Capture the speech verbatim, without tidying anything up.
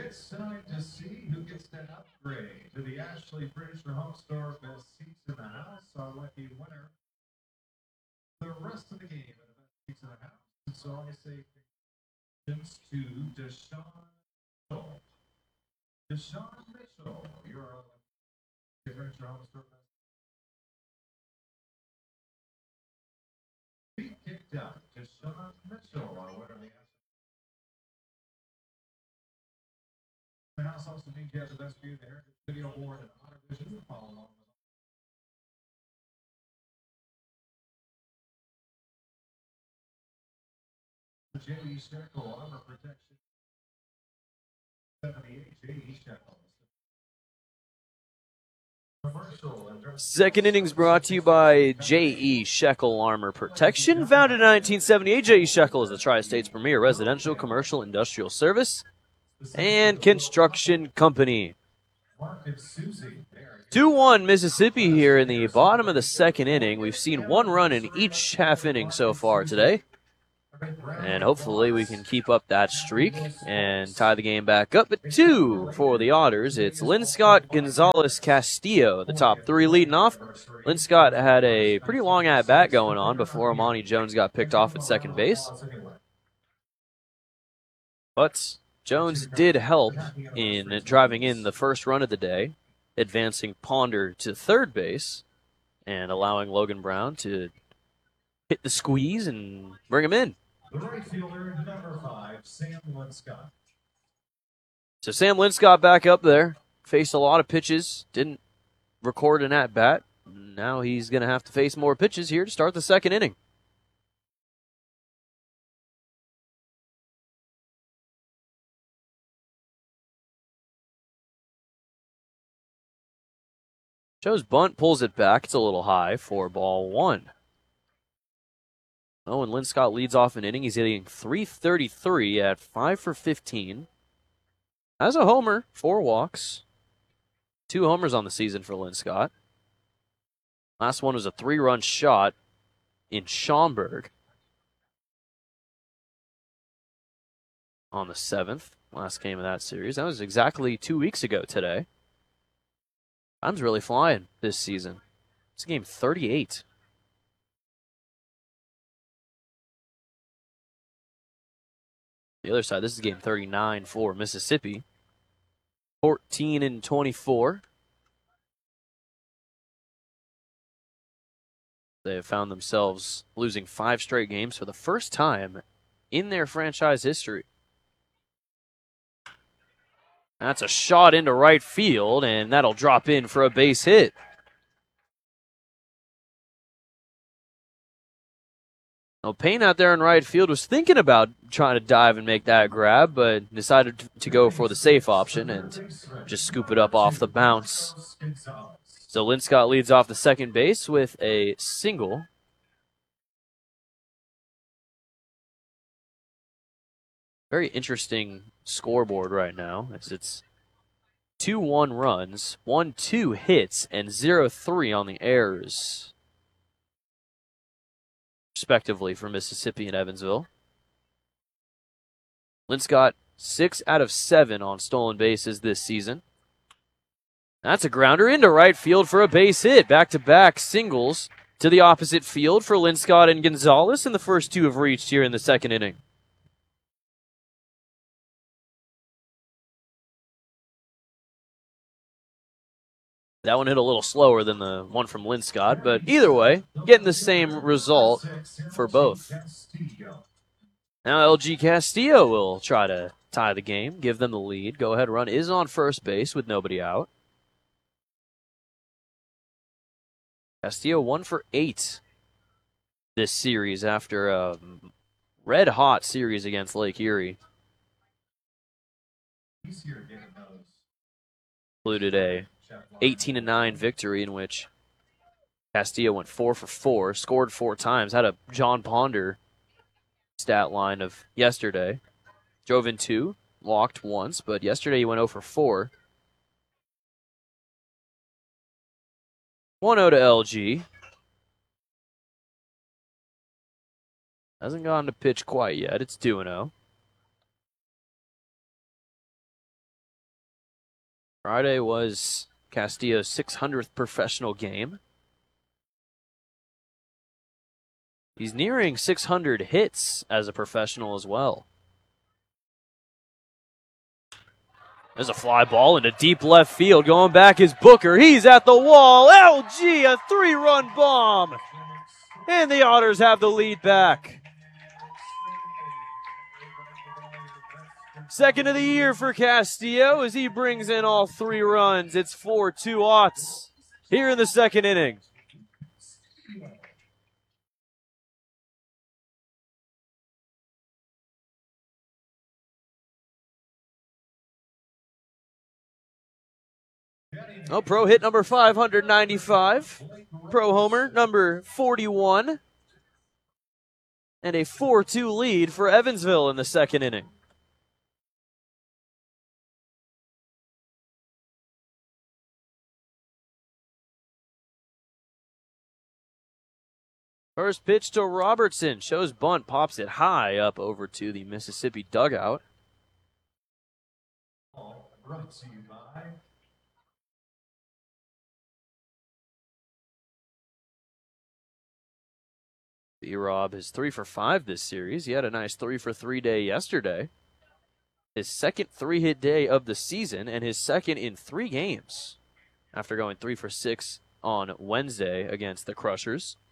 It's time to see who gets an upgrade to the Ashley Fraser Home Store Best Seats in the House. Our lucky winner. The rest of the game at the Best Seats in the House. And so I say thanks to Deshaun Mitchell. Deshaun Mitchell, you're our lucky Fraser Home Store Best Seat kicked out. Deshaun Mitchell, our winner of the The house also means you have the best view of the Heritage Video Award and Honor Vision. Follow along with the J E Shekel Armor Protection seventy-eight J E Shekel. Second innings brought to you by J E Shekel Armor Protection. Founded in nineteen seventy-eight, J E Shekel is the Tri-State's premier residential, commercial, industrial service and construction company. two one Mississippi here in the bottom of the second inning. We've seen one run in each half inning so far today. And hopefully we can keep up that streak and tie the game back up at two for the Otters. It's Linscott, Gonzalez, Castillo, the top three leading off. Linscott had a pretty long at-bat going on before Amani Jones got picked off at second base. But Jones did help in driving in the first run of the day, advancing Ponder to third base and allowing Logan Brown to hit the squeeze and bring him in. The right fielder, number five, Sam Linscott. So Sam Linscott back up there. Faced a lot of pitches. Didn't record an at-bat. Now he's going to have to face more pitches here to start the second inning. Joe's bunt pulls it back. It's a little high for ball one. Oh, and Linscott leads off an inning. He's hitting three thirty-three at five for fifteen. Has a homer, four walks. Two homers on the season for Linscott. Last one was a three-run shot in Schaumburg on the seventh. Last game of that series. That was exactly two weeks ago today. Time's really flying this season. It's game thirty-eight. The other side, this is game thirty-nine for Mississippi. fourteen and twenty-four. They have found themselves losing five straight games for the first time in their franchise history. That's a shot into right field, and that'll drop in for a base hit. Now, Payne out there in right field was thinking about trying to dive and make that grab, but decided to go for the safe option and just scoop it up off the bounce. So Linscott leads off the second base with a single. Very interesting scoreboard right now. It's, it's two one runs, one two hits, and zero three on the errors, respectively, for Mississippi and Evansville. Linscott, six out of seven on stolen bases this season. That's a grounder into right field for a base hit. Back-to-back singles to the opposite field for Linscott and Gonzalez, and the first two have reached here in the second inning. That one hit a little slower than the one from Linscott, but either way, getting the same result for both. Now L G Castillo will try to tie the game, give them the lead. Go-ahead run is on first base with nobody out. Castillo one for eight this series after a red-hot series against Lake Erie. Included a eighteen to nine victory in which Castillo went four for four, scored four times, had a John Ponder stat line of yesterday. Drove in two, walked once, but yesterday he went oh for four. one oh to L G. Hasn't gone to pitch quite yet. It's two and oh. Friday was Castillo's six hundredth professional game. He's nearing six hundred hits as a professional as well. There's a fly ball into deep left field. Going back is Booker. He's at the wall. L G, a three-run bomb. And the Otters have the lead back. Second of the year for Castillo as he brings in all three runs. It's four two Otts here in the second inning. Oh, pro hit number five ninety-five. Pro homer number forty-one. And a four two lead for Evansville in the second inning. First pitch to Robertson. Shows bunt, pops it high up over to the Mississippi dugout. Brought to you by B-Rob is three for five this series. He had a nice three for three day yesterday. His second three-hit day of the season and his second in three games after going three for six on Wednesday against the Crushers.